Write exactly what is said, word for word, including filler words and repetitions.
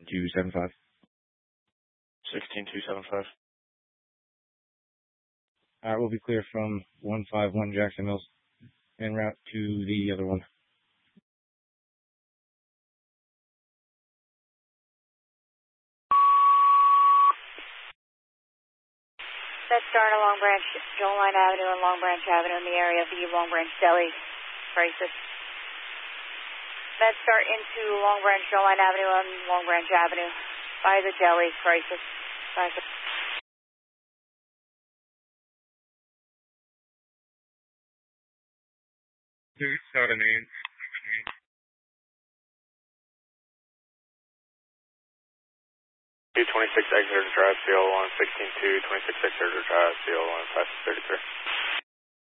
two seven five. sixteen two seven five. Alright, we'll be clear from one five one Jackson Mills en route to the other one. Let's start on Long Branch, Joel Line Avenue and Long Branch Avenue in the area of the Long Branch Deli crisis. Let's start into Long Branch, Joel Line Avenue and Long Branch Avenue by the Deli crisis. Bye. Two seven eight. two twenty-six Exeter Drive, C L one sixteen two, twenty-six Exeter Drive, C L one five thirty-three.